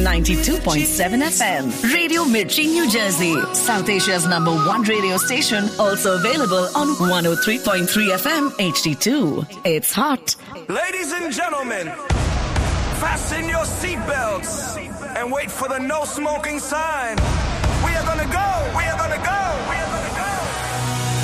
92.7 FM. Radio Mirchi, New Jersey. South Asia's #1 radio station. Also available on 103.3 FM HD2. It's hot. Ladies and gentlemen, fasten your seatbelts and wait for the no smoking sign. We are gonna go. We are gonna go.